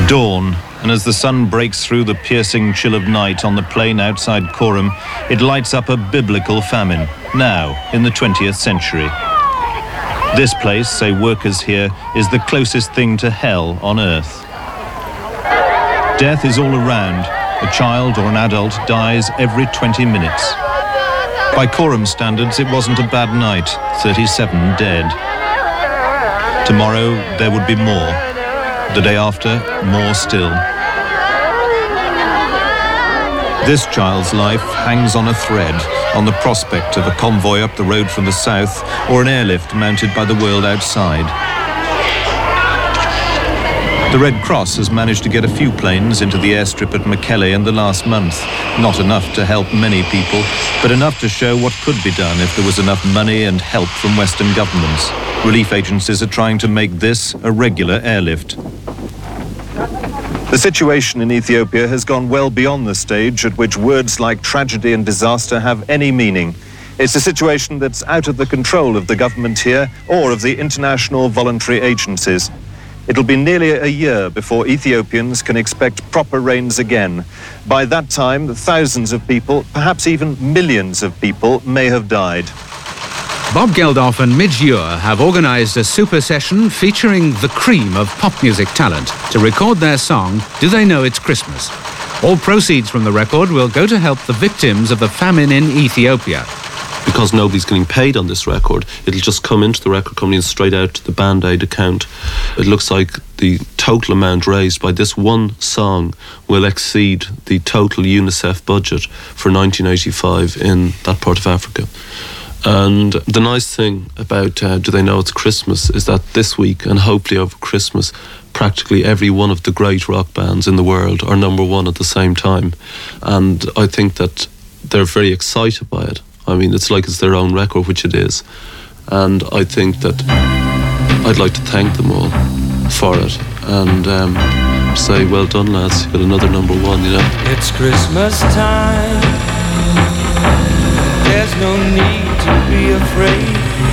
Dawn, and as the sun breaks through the piercing chill of night on the plain outside Coram, it lights up a biblical famine, now in the 20th century. This place, say workers here, is the closest thing to hell on earth. Death is all around. A child or an adult dies every 20 minutes. By Coram standards, it wasn't a bad night, 37 dead. Tomorrow, there would be more. The day after, more still. This child's life hangs on a thread, on the prospect of a convoy up the road from the south or an airlift mounted by the world outside. The Red Cross has managed to get a few planes into the airstrip at Mekelle in the last month. Not enough to help many people, but enough to show what could be done if there was enough money and help from Western governments. Relief agencies are trying to make this a regular airlift. The situation in Ethiopia has gone well beyond the stage at which words like tragedy and disaster have any meaning. It's a situation that's out of the control of the government here or of the international voluntary agencies. It'll be nearly a year before Ethiopians can expect proper rains again. By that time, thousands of people, perhaps even millions of people, may have died. Bob Geldof and Midge Ure have organised a super session featuring the cream of pop music talent to record their song, Do They Know It's Christmas? All proceeds from the record will go to help the victims of the famine in Ethiopia. Because nobody's getting paid on this record, it'll just come into the record company and straight out to the Band Aid account. It looks like the total amount raised by this one song will exceed the total UNICEF budget for 1985 in that part of Africa. And the nice thing about Do They Know It's Christmas is that this week, and hopefully over Christmas, practically every one of the great rock bands in the world are number one at the same time. And I think that they're very excited by it. I mean, it's like it's their own record, which it is. And I think that I'd like to thank them all for it and say, well done, lads, you got another number one, you know. It's Christmas time. There's no need to be afraid.